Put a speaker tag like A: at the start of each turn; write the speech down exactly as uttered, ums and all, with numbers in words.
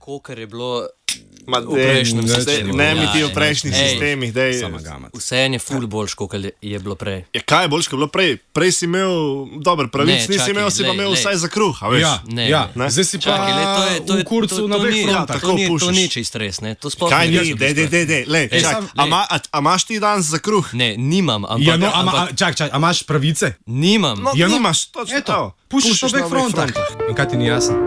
A: Kolikor je bilo
B: Ma,
A: v prejšnjem
B: dej,
A: sistemu.
B: Ne mi ti
A: Ja,
B: v prejšnjih
A: ej,
B: sistemih. Dej.
A: Vse je ful boljš, kot je bilo prej.
B: Ja, kaj je boljš, kot je bilo prej? Prej si imel, dobro, pravic
A: Ne,
B: nisi
A: čakaj,
B: imel, si pa
A: lej,
B: imel
A: lej.
B: vsaj za kruh, a veš?
C: Ja,
A: Ne,
C: ja.
B: ne.
C: Zdaj si pa
A: Čakaj, le, to je, to je,
C: v kurcu
A: to,
C: na
A: to,
C: dveh
A: ni,
C: frontah.
B: tako
A: to, ni, to
B: pušiš.
A: ni čist res, ne. To sploh
B: Kaj
A: ni.
B: ni, dej, dej, dej, dej, lej,
A: Ej,
B: čak,
A: sam-
B: a,
A: lej.
B: ma, a, a imaš ti danes za kruh?
A: Ne, nimam, ampak,
C: Ja, no, ama,
A: ampak
C: a, čak, čak, a imaš pravice?
A: nimam.
B: No,
C: Ja, no,
B: nimaš, točno
C: Eto,
B: to.
C: pušiš na dveh frontah. In kaj ti ni jasno?